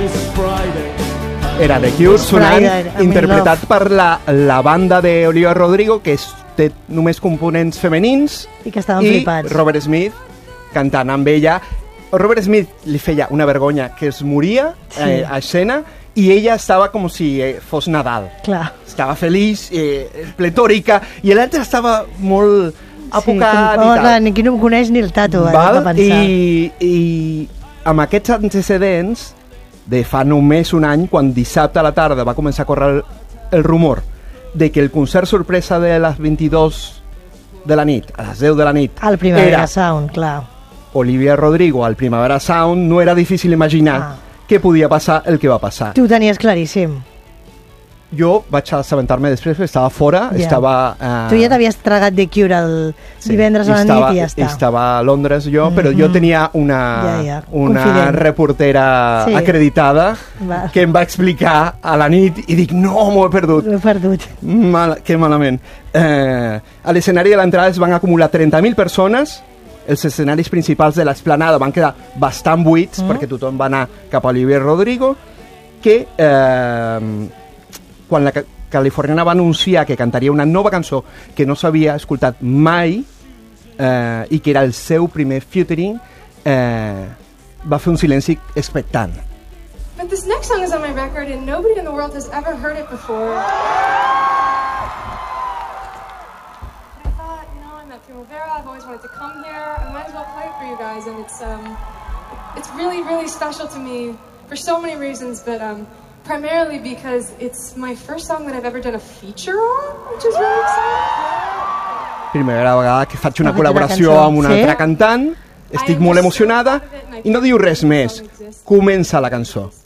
Era The Cure sonant, interpretat per la banda d'Olivia Rodrigo, que té només components femenins, i que estaven flipats. Robert Smith cantant amb ella. Robert Smith li feia una vergonya que es moria a escena, i ella estava com si fos Nadal. Clar. Estava feliç, pletòrica, i l'altre estava molt apocat i tal. Ni qui no em coneix ni el tato, va pensar. I amb aquests antecedents de fa només un any, quan dissabte a la tarda va començar a córrer el rumor de que el concert sorpresa de les 22 de la nit, a les 10 de la nit, al Primavera Sound, clar. Olivia Rodrigo al Primavera Sound, no era difícil imaginar què podia passar el que va passar. Tu ho tenies claríssim. Jo vaig assabentar-me després, estava fora, estava... Tu ja t'havies tragat The Cure el divendres a la nit i ja està. Estava a Londres jo, però jo tenia una reportera acreditada que em va explicar a la nit i dic, no, m'ho he perdut. M'ho he perdut. Que malament. A l'escenari de l'entrada es van acumular 30.000 persones, els escenaris principals de l'esplanada van quedar bastant buits perquè tothom va anar cap a Olivia Rodrigo, que... quan la californiana va anunciar que cantaria una nova cançó que no s'havia escoltat mai i que era el seu primer featuring, va fer un silenci expectant. But this next song is on my record and nobody in the world has ever heard it before. I thought, I'm at Primavera, I've always wanted to come here, I might as well play it for you guys, and it's really, really special to me for so many reasons, but primarily because it's my first song that I've ever done a feature on, which is really exciting. Primera vegada que faig una col·laboració amb una altra cantant, estic molt emocionada i no diu res més. Comença la cançó.